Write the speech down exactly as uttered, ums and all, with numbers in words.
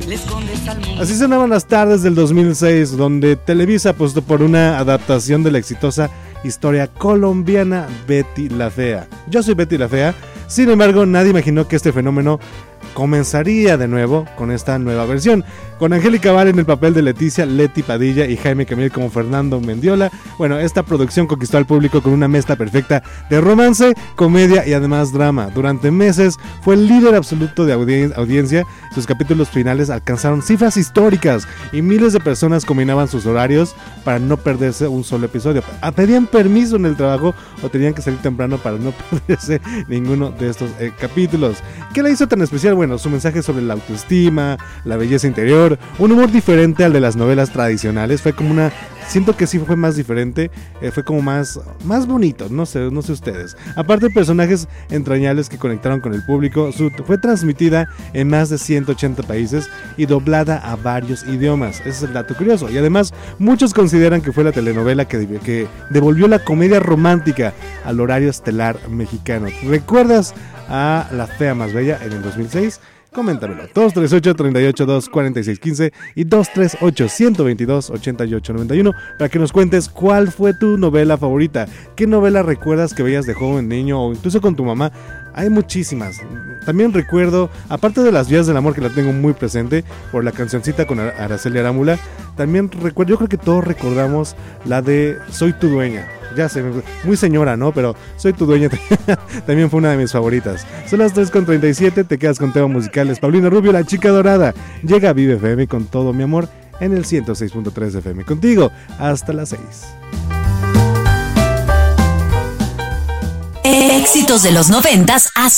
Así sonaban las tardes del dos mil seis, donde Televisa apostó por una adaptación de la exitosa historia colombiana Betty la Fea. Yo soy Betty la Fea, sin embargo nadie imaginó que este fenómeno comenzaría de nuevo con esta nueva versión, con Angélica Vale en el papel de Leticia, Leti Padilla y Jaime Camil como Fernando Mendiola. Bueno, esta producción conquistó al público con una mezcla perfecta de romance, comedia y además drama. Durante meses fue el líder absoluto de audien- audiencia, sus capítulos finales alcanzaron cifras históricas y miles de personas combinaban sus horarios para no perderse un solo episodio. Pedían permiso en el trabajo o tenían que salir temprano para no perderse ninguno de estos eh, capítulos. ¿Qué la hizo tan especial? Bueno, su mensaje sobre la autoestima, la belleza interior, un humor diferente al de las novelas tradicionales. Fue como una... Siento que sí fue más diferente, eh, fue como más, más bonito, no sé, no sé ustedes. Aparte de personajes entrañables que conectaron con el público, su, fue transmitida en más de ciento ochenta países y doblada a varios idiomas. Ese es el dato curioso. Y además, muchos consideran que fue la telenovela que, que devolvió la comedia romántica al horario estelar mexicano. ¿Recuerdas a La Fea Más Bella en el dos mil seis? Coméntamelo. dos tres ocho, tres ocho dos, cuatro seis uno cinco y dos tres ocho, uno dos dos, ocho ocho nueve uno para que nos cuentes cuál fue tu novela favorita. ¿Qué novela recuerdas que veías de joven, niño o incluso con tu mamá? Hay muchísimas. También recuerdo, aparte de Las Vías del Amor, que la tengo muy presente por la cancioncita con Araceli Arámbula, también recuerdo, yo creo que todos recordamos la de Soy tu dueña. Ya sé, muy señora, ¿no? Pero Soy tu dueña también fue una de mis favoritas. Son las tres con treinta y siete, te quedas con temas musicales. Paulina Rubio, la chica dorada, llega a Vive F M con todo mi amor en el ciento seis punto tres F M. Contigo hasta las seis. Éxitos de los noventas hasta